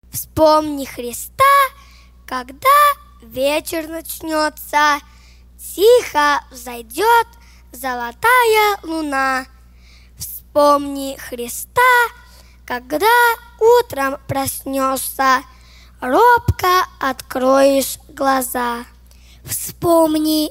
Вспомни Христа, когда вечер начнется, тихо взойдет золотая луна. Вспомни Христа, когда утром проснешься, робко откроешь глаза. Вспомни